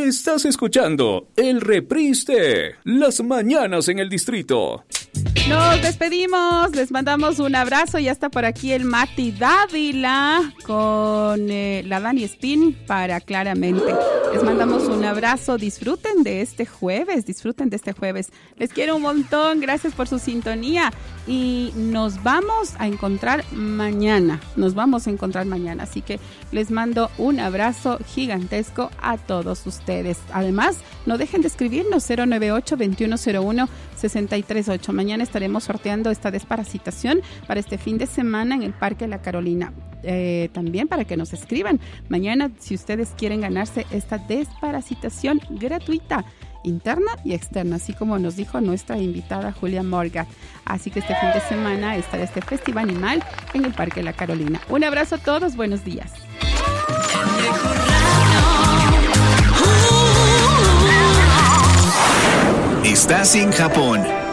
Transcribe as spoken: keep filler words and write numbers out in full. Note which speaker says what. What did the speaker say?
Speaker 1: Estás escuchando el reprise de Las Mañanas en el Distrito.
Speaker 2: Nos despedimos, les mandamos un abrazo. Ya está por aquí el Mati Dávila con eh, la Dani Spin para Claramente. Les mandamos un abrazo, disfruten de este jueves, disfruten de este jueves. Les quiero un montón, gracias por su sintonía y nos vamos a encontrar mañana, nos vamos a encontrar mañana. Así que les mando un abrazo gigantesco a todos ustedes. Además, no dejen de escribirnos cero nueve ocho, veintiuno cero uno, sesenta y tres ocho. Mañana estaremos sorteando esta desparasitación para este fin de semana en el Parque La Carolina. Eh, también para que nos escriban mañana si ustedes quieren ganarse esta desparasitación gratuita, interna y externa, así como nos dijo nuestra invitada Julia Morgan. Así que este fin de semana estará este Festival Animal en el Parque La Carolina. Un abrazo a todos, buenos días.
Speaker 3: Estás en Japón.